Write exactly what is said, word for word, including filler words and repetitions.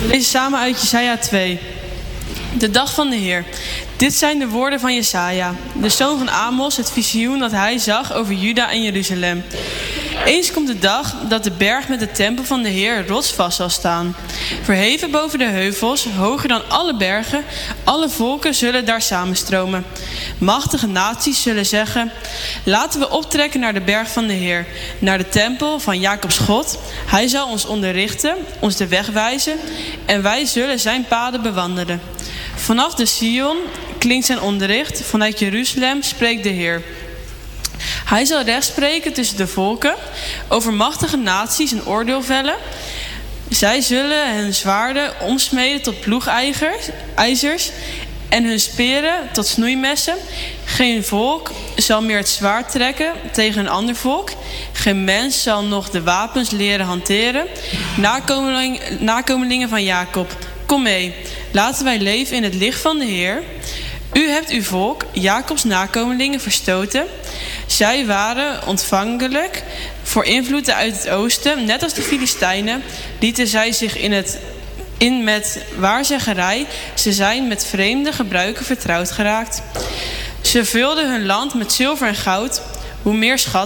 We lezen samen uit Jesaja twee. De dag van de Heer. Dit zijn de woorden van Jesaja, de zoon van Amos, het visioen dat hij zag over Juda en Jeruzalem. Eens komt de dag dat de berg met de tempel van de Heer rotsvast zal staan. Verheven boven de heuvels, hoger dan alle bergen, alle volken zullen daar samenstromen. Machtige naties zullen zeggen: laten we optrekken naar de berg van de Heer, naar de tempel van Jacobs God. Hij zal ons onderrichten, ons de weg wijzen en wij zullen zijn paden bewandelen. Vanaf de Sion klinkt zijn onderricht, vanuit Jeruzalem spreekt de Heer. Hij zal recht spreken tussen de volken, over machtige naties een oordeel vellen. Zij zullen hun zwaarden omsmeden tot ploegijzers en hun speren tot snoeimessen. Geen volk zal meer het zwaard trekken tegen een ander volk. Geen mens zal nog de wapens leren hanteren. Nakomeling, nakomelingen van Jacob, kom mee, laten wij leven in het licht van de Heer. U hebt uw volk, Jacobs nakomelingen, verstoten. Zij waren ontvankelijk voor invloeden uit het oosten. Net als de Filistijnen lieten zij zich in, het, in met waarzeggerij. Ze zijn met vreemde gebruiken vertrouwd geraakt. Ze vulden hun land met zilver en goud. Hoe meer schat